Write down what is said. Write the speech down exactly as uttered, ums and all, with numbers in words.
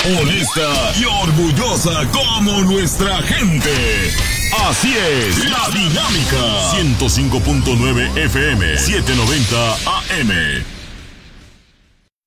honesta y orgullosa como nuestra gente. Así es, La Dinámica. ciento cinco punto nueve F M, setecientos noventa A M.